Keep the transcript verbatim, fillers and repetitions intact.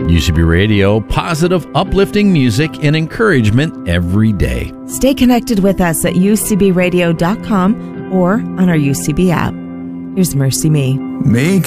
U C B Radio, positive, uplifting music and encouragement every day. Stay connected with us at u c b radio dot com or on our U C B app. Here's Mercy Me. Make